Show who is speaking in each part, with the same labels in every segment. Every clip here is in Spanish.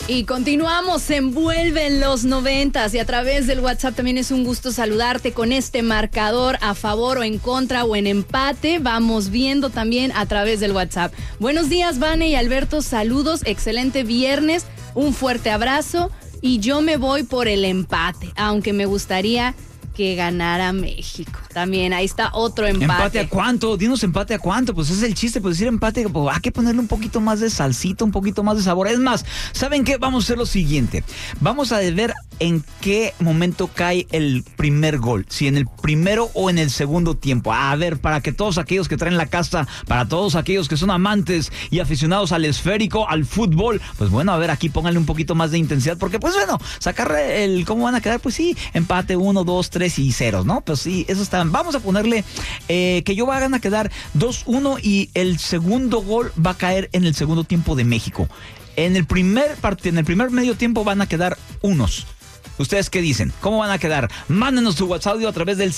Speaker 1: Y continuamos, se envuelven los 90s y a través del WhatsApp también es un gusto saludarte con este marcador a favor o en contra o en empate. Vamos viendo también a través del WhatsApp. Buenos días, Vane y Alberto, saludos, excelente viernes, un fuerte abrazo y yo me voy por el empate, aunque me gustaría que ganara México. También, ahí está otro empate.
Speaker 2: ¿Empate a cuánto? Dinos empate a cuánto. Pues es el chiste, pues decir empate, pues hay que ponerle un poquito más de salsita, un poquito más de sabor. Es más, ¿saben qué? Vamos a hacer lo siguiente. Vamos a ver en qué momento cae el primer gol. Si en el primero o en el segundo tiempo. A ver, para que todos aquellos que traen la casa, para todos aquellos que son amantes y aficionados al esférico, al fútbol, pues bueno, a ver, aquí pónganle un poquito más de intensidad, porque pues bueno, sacar ¿cómo van a quedar? Pues sí, empate 1, 2, 3 y ceros, ¿no? Pues sí, eso está. Vamos a ponerle que yo van a quedar 2-1 y el segundo gol va a caer en el segundo tiempo de México. En el primer medio tiempo van a quedar unos. ¿Ustedes qué dicen? ¿Cómo van a quedar? Mándenos tu WhatsApp audio a través del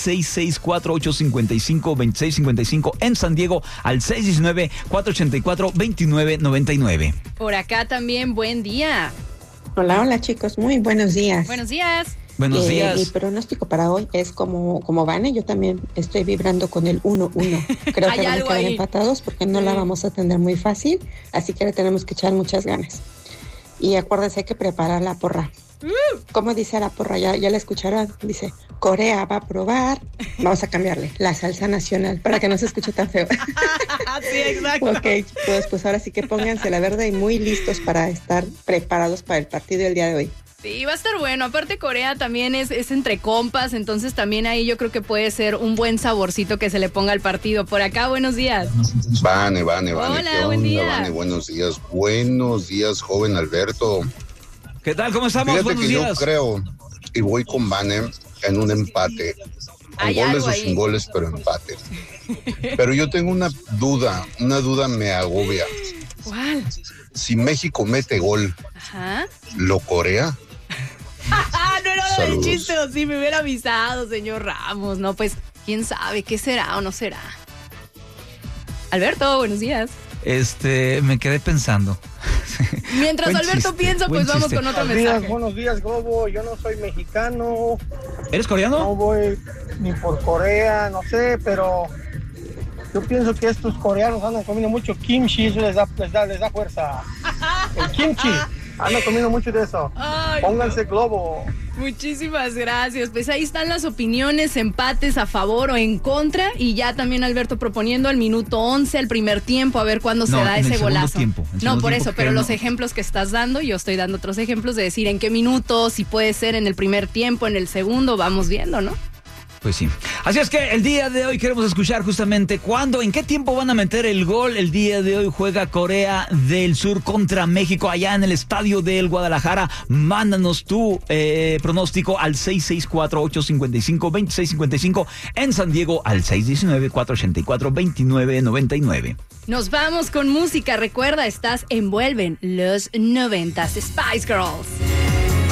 Speaker 2: 664-855-2655 en San Diego al 619-484-2999.
Speaker 1: Por acá también, buen día.
Speaker 3: Hola chicos, muy buenos días.
Speaker 1: Buenos días.
Speaker 2: Buenos días.
Speaker 3: Mi pronóstico para hoy es como Vane, yo también estoy vibrando con el 1-1. Creo que van a quedar empatados porque no la vamos a tener muy fácil, así que le tenemos que echar muchas ganas. Y acuérdense, hay que preparar la porra. ¿Cómo dice la porra? Ya la escucharon. Dice, Corea va a probar. Vamos a cambiarle la salsa nacional para que no se escuche tan feo.
Speaker 1: Sí, exacto.
Speaker 3: Ok, pues ahora sí que pónganse la verde y muy listos para estar preparados para el partido del día de hoy.
Speaker 1: Sí, va a estar bueno. Aparte, Corea también es entre compas, entonces también ahí yo creo que puede ser un buen saborcito que se le ponga al partido. Por acá, buenos días.
Speaker 4: Vane.
Speaker 1: Hola, buen día.
Speaker 4: Vane, buenos días, joven Alberto.
Speaker 2: ¿Qué tal? ¿Cómo estamos?
Speaker 4: Fíjate
Speaker 2: Buenos
Speaker 4: que
Speaker 2: días.
Speaker 4: yo creo, y voy con Vane en un empate. Con goles o sin goles, pero empate. Pero yo tengo una duda me agobia.
Speaker 1: ¿Cuál?
Speaker 4: Si México mete gol,
Speaker 1: Ajá.
Speaker 4: ¿lo Corea?
Speaker 1: No era del
Speaker 4: Saludos.
Speaker 1: chiste, o sí me hubiera avisado, señor Ramos. No, pues, quién sabe, ¿qué será o no será? Alberto, buenos días.
Speaker 2: Me quedé pensando.
Speaker 1: Mientras
Speaker 2: Buen
Speaker 1: Alberto
Speaker 2: chiste,
Speaker 1: piensa,
Speaker 2: buen
Speaker 1: pues vamos
Speaker 2: chiste.
Speaker 1: con otro mensaje.
Speaker 5: Buenos días, Globo. Yo no soy mexicano,
Speaker 2: ¿Eres coreano?
Speaker 5: no voy ni por Corea, no sé, pero yo pienso que estos coreanos andan comiendo mucho kimchi, eso les da fuerza. El kimchi, andan comiendo mucho de eso.
Speaker 1: Ay,
Speaker 5: Pónganse Globo.
Speaker 1: Muchísimas gracias. Pues ahí están las opiniones, empates a favor o en contra. Y ya también Alberto proponiendo al minuto 11, al primer tiempo, a ver cuándo se da ese golazo. No, por eso, pero los ejemplos que estás dando, yo estoy dando otros ejemplos de decir en qué minuto, si puede ser en el primer tiempo, en el segundo, vamos viendo, ¿no?
Speaker 2: Pues sí. Así es que el día de hoy queremos escuchar justamente en qué tiempo van a meter el gol. El día de hoy juega Corea del Sur contra México allá en el estadio del Guadalajara. Mándanos tu pronóstico al 664-855-2655 en San Diego al 619-484-2999.
Speaker 1: Nos vamos con música. Recuerda, estás envuelven los 90s Spice Girls.